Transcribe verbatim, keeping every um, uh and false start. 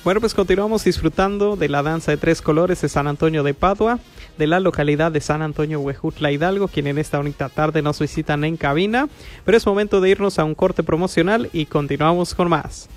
Bueno, pues continuamos disfrutando de la danza de tres colores de San Antonio de Padua, de la localidad de San Antonio Huejutla Hidalgo, quien en esta bonita tarde nos visitan en cabina. Pero es momento de irnos a un corte promocional y continuamos con más.